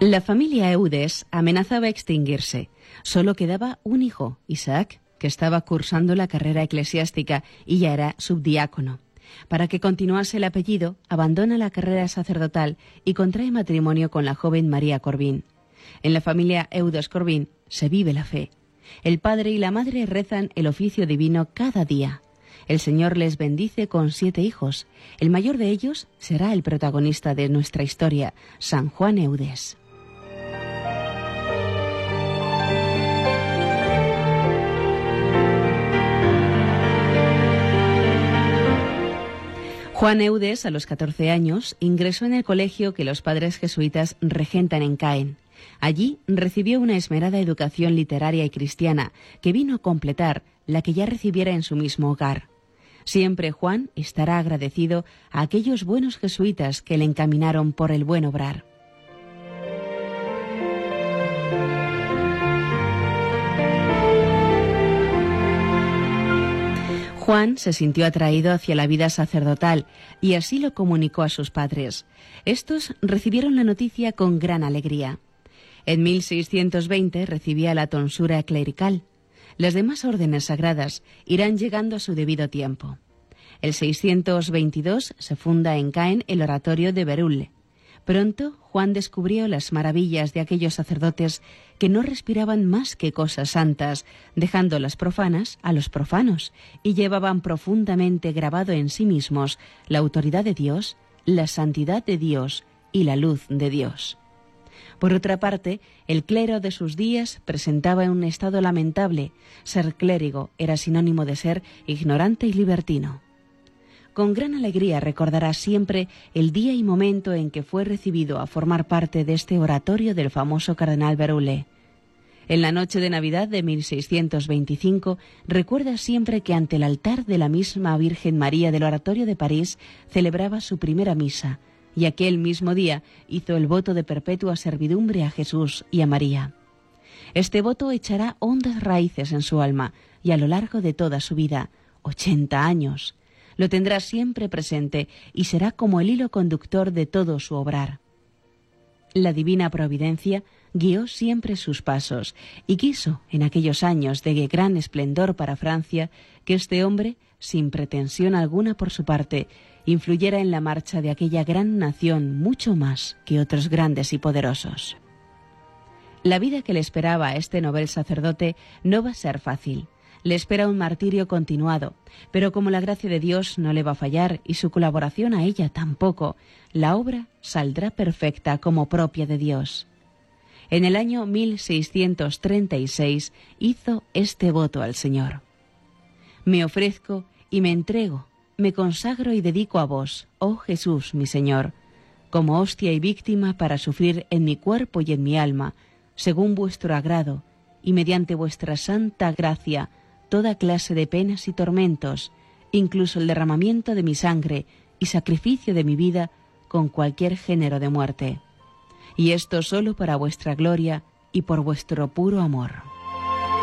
La familia Eudes amenazaba extinguirse. Solo quedaba un hijo, Isaac, que estaba cursando la carrera eclesiástica y ya era subdiácono. Para que continuase el apellido, abandona la carrera sacerdotal y contrae matrimonio con la joven María Corbin. En la familia Eudes Corbin se vive la fe. El padre y la madre rezan el oficio divino cada día. El Señor les bendice con 7 hijos. El mayor de ellos será el protagonista de nuestra historia, San Juan Eudes. Juan Eudes, a los 14 años, ingresó en el colegio que los padres jesuitas regentan en Caen. Allí recibió una esmerada educación literaria y cristiana que vino a completar la que ya recibiera en su mismo hogar. Siempre Juan estará agradecido a aquellos buenos jesuitas que le encaminaron por el buen obrar. Juan se sintió atraído hacia la vida sacerdotal y así lo comunicó a sus padres. Estos recibieron la noticia con gran alegría. En 1620 recibía la tonsura clerical. Las demás órdenes sagradas irán llegando a su debido tiempo. El 622 se funda en Caen el oratorio de Berulle. Pronto Juan descubrió las maravillas de aquellos sacerdotes que no respiraban más que cosas santas, dejando las profanas a los profanos, y llevaban profundamente grabado en sí mismos la autoridad de Dios, la santidad de Dios y la luz de Dios. Por otra parte, el clero de sus días presentaba un estado lamentable. Ser clérigo era sinónimo de ser ignorante y libertino. Con gran alegría recordará siempre el día y momento en que fue recibido a formar parte de este oratorio del famoso cardenal Berulle. En la noche de Navidad de 1625 recuerda siempre que ante el altar de la misma Virgen María del oratorio de París celebraba su primera misa, y aquel mismo día hizo el voto de perpetua servidumbre a Jesús y a María. Este voto echará hondas raíces en su alma y a lo largo de toda su vida, 80 años, lo tendrá siempre presente y será como el hilo conductor de todo su obrar. La divina providencia guió siempre sus pasos y quiso, en aquellos años de gran esplendor para Francia, que este hombre, sin pretensión alguna por su parte, influyera en la marcha de aquella gran nación mucho más que otros grandes y poderosos. La vida que le esperaba a este novel sacerdote no va a ser fácil. Le espera un martirio continuado, pero como la gracia de Dios no le va a fallar y su colaboración a ella tampoco, la obra saldrá perfecta como propia de Dios. En el año 1636 hizo este voto al Señor: «Me ofrezco y me entrego, me consagro y dedico a vos, oh Jesús, mi Señor, como hostia y víctima para sufrir en mi cuerpo y en mi alma, según vuestro agrado, y mediante vuestra santa gracia, toda clase de penas y tormentos, incluso el derramamiento de mi sangre y sacrificio de mi vida con cualquier género de muerte. Y esto solo para vuestra gloria y por vuestro puro amor».